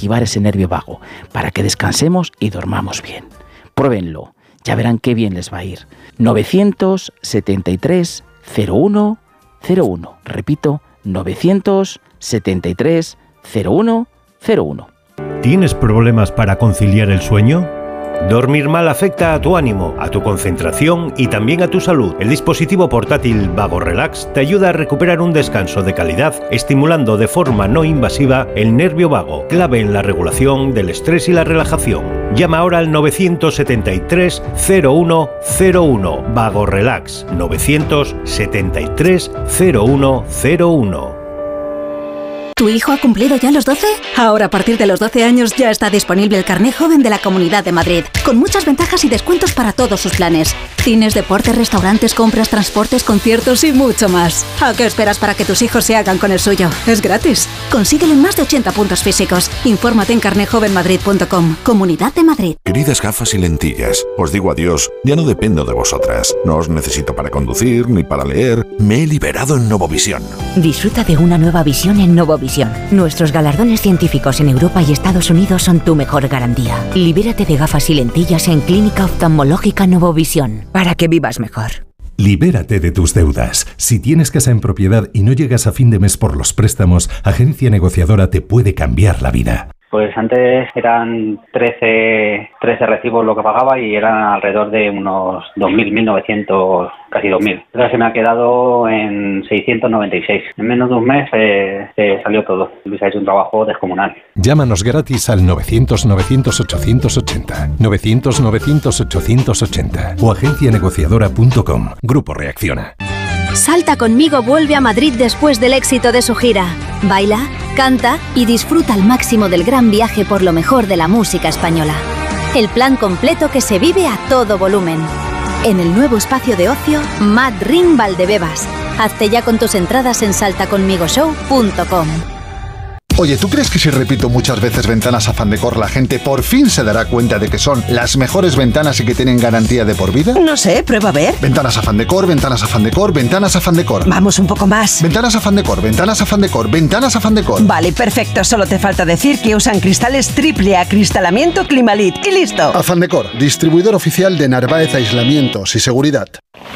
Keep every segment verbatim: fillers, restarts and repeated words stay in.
activar ese nervio vago, para que descansemos y dormamos bien. Pruébenlo, ya verán qué bien les va a ir. novecientos setenta y tres cero uno cero uno. Repito, novecientos setenta y tres cero uno cero uno. ¿Tienes problemas para conciliar el sueño? Dormir mal afecta a tu ánimo, a tu concentración y también a tu salud. El dispositivo portátil Vago Relax te ayuda a recuperar un descanso de calidad, estimulando de forma no invasiva el nervio vago, clave en la regulación del estrés y la relajación. Llama ahora al novecientos setenta y tres cero uno cero uno. Vago Relax, novecientos setenta y tres cero uno cero uno. ¿Tu hijo ha cumplido ya los doce? Ahora, a partir de los doce años, ya está disponible el Carné Joven de la Comunidad de Madrid, con muchas ventajas y descuentos para todos sus planes. Cines, deportes, restaurantes, compras, transportes, conciertos y mucho más. ¿A qué esperas para que tus hijos se hagan con el suyo? Es gratis. Consíguelo en más de ochenta puntos físicos. Infórmate en carné joven madrid punto com. Comunidad de Madrid. Queridas gafas y lentillas, os digo adiós. Ya no dependo de vosotras. No os necesito para conducir ni para leer. Me he liberado en Novovisión. Disfruta de una nueva visión en Novovisión. Nuestros galardones científicos en Europa y Estados Unidos son tu mejor garantía. Libérate de gafas y lentillas en Clínica Oftalmológica Novovisión, para que vivas mejor. Libérate de tus deudas. Si tienes casa en propiedad y no llegas a fin de mes por los préstamos, Agencia Negociadora te puede cambiar la vida. Pues antes eran trece, trece recibos lo que pagaba y eran alrededor de unos dos mil, mil novecientos, casi dos mil. Ahora se me ha quedado en seiscientos noventa y seis. En menos de un mes eh, se salió todo. Luis ha hecho un trabajo descomunal. Llámanos gratis al novecientos novecientos ochocientos ochenta, novecientos novecientos ochocientos ochenta o agencia negociadora punto com. Grupo Reacciona. Salta conmigo vuelve a Madrid después del éxito de su gira. Baila, canta y disfruta al máximo del gran viaje por lo mejor de la música española. El plan completo que se vive a todo volumen. En el nuevo espacio de ocio Mad Ring Valdebebas. Hazte ya con tus entradas en salta conmigo show punto com. Oye, ¿tú crees que si repito muchas veces Ventanas Afán Decor, la gente por fin se dará cuenta de que son las mejores ventanas y que tienen garantía de por vida? No sé, prueba a ver. Ventanas Afán Decor, Ventanas Afán Decor, Ventanas Afán Decor. Vamos un poco más. Ventanas Afán Decor, Ventanas Afán Decor, Ventanas Afán Decor. Vale, perfecto. Solo te falta decir que usan cristales triple acristalamiento Climalit. Y listo. Afán Decor, distribuidor oficial de Narváez Aislamientos y Seguridad.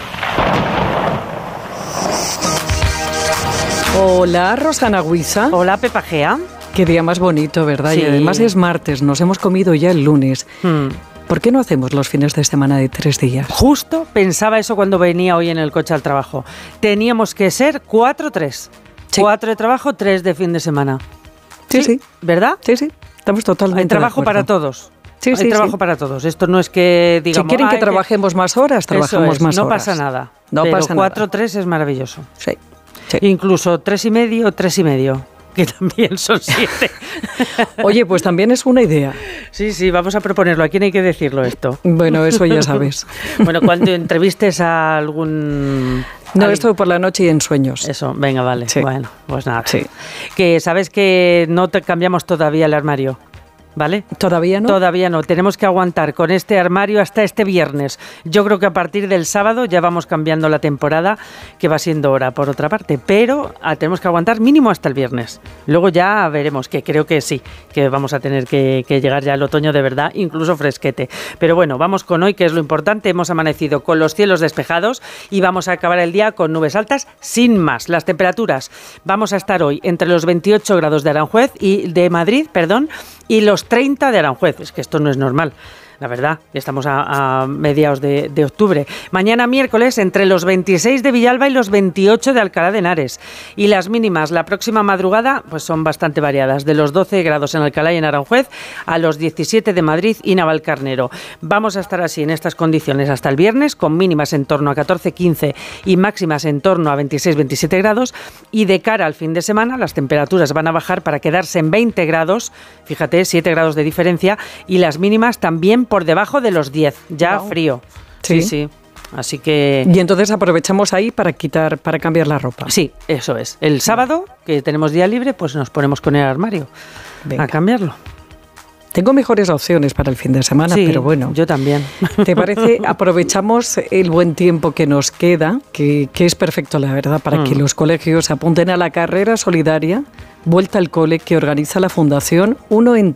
Hola, Rosana Huiza. Hola, Pepa Gea. Qué día más bonito, ¿verdad? Sí. Y además es martes, nos hemos comido ya el lunes. Hmm. ¿Por qué no hacemos los fines de semana de tres días? Justo pensaba eso cuando venía hoy en el coche al trabajo. Teníamos que ser cuatro, tres. Sí. Cuatro de trabajo, tres de fin de semana. Sí, sí. ¿Verdad? Sí, sí. Estamos totalmente Hay trabajo de acuerdo. para todos. Sí, Hay sí, trabajo sí. para todos. Esto no es que digamos... Si quieren que trabajemos que... más horas, trabajamos es, más no horas. No pasa nada. No Pero pasa cuatro, nada. tres es maravilloso. Sí. Sí. Incluso tres y medio, tres y medio, que también son siete. Oye, pues también es una idea. Sí, sí, vamos a proponerlo. ¿A quién hay que decirlo esto? Bueno, eso ya sabes. Bueno, cuando entrevistes a algún... No, ¿Alguien? Esto por la noche y en sueños. Eso, venga, vale. Sí. Bueno, pues nada. Sí. Que sabes que no te cambiamos todavía el armario. ¿Vale? ¿Todavía no? Todavía no. Tenemos que aguantar con este armario hasta este viernes. Yo creo que a partir del sábado ya vamos cambiando la temporada, que va siendo hora, por otra parte. Pero ah, tenemos que aguantar mínimo hasta el viernes. Luego ya veremos, que creo que sí, que vamos a tener que, que llegar ya al otoño de verdad, incluso fresquete. Pero bueno, vamos con hoy, que es lo importante. Hemos amanecido con los cielos despejados y vamos a acabar el día con nubes altas, sin más. Las temperaturas, vamos a estar hoy entre los veintiocho grados de Aranjuez y de Madrid, perdón, y los treinta de Aranjuez. Es que esto no es normal. La verdad, estamos a, a mediados de, de octubre. Mañana miércoles entre los veintiséis de Villalba y los veintiocho de Alcalá de Henares. Y las mínimas la próxima madrugada pues son bastante variadas, de los doce grados en Alcalá y en Aranjuez a los diecisiete de Madrid y Navalcarnero. Vamos a estar así en estas condiciones hasta el viernes, con mínimas en torno a catorce quince y máximas en torno a veintiséis veintisiete grados. Y de cara al fin de semana las temperaturas van a bajar para quedarse en veinte grados, fíjate, siete grados de diferencia, y las mínimas también por debajo de los diez, ya wow. Frío. Sí, sí, sí. Así que... Y entonces aprovechamos ahí para quitar, para cambiar la ropa. Sí, eso es. El sábado, que tenemos día libre, pues nos ponemos con el armario. Venga. A cambiarlo. Tengo mejores opciones para el fin de semana, sí, pero bueno. Yo también. ¿Te parece? Aprovechamos el buen tiempo que nos queda, que, que es perfecto, la verdad, para mm. que los colegios se apunten a la carrera solidaria Vuelta al Cole que organiza la Fundación Uno en